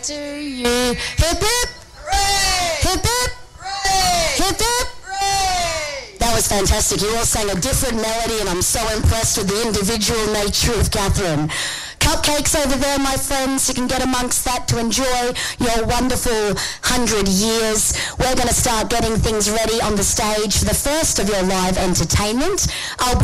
To you. Hip hip. Hooray! Hip hip. Hooray! Hip hip. Hooray! That was fantastic. You all sang a different melody and I'm so impressed with the individual nature of Catherine. Cupcakes over there, my friends. You can get amongst that to enjoy your wonderful 100 years. We're going to start getting things ready on the stage for the first of your live entertainment. I'll be